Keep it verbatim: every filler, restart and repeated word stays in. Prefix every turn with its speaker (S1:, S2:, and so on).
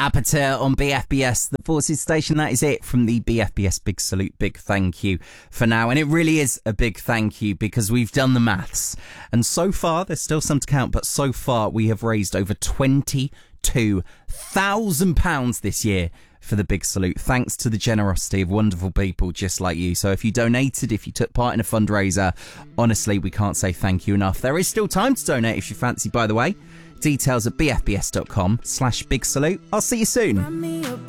S1: Apatow on B F B S, the Forces station. That is it from the B F B S Big Salute. Big thank you for now. And it really is a big thank you because we've done the maths. And so far, there's still some to count, but so far we have raised over twenty-two thousand pounds this year for the Big Salute, thanks to the generosity of wonderful people just like you. So if you donated, if you took part in a fundraiser, honestly, we can't say thank you enough. There is still time to donate if you fancy, by the way. Details at bfbs.com slash big salute. I'll see you soon.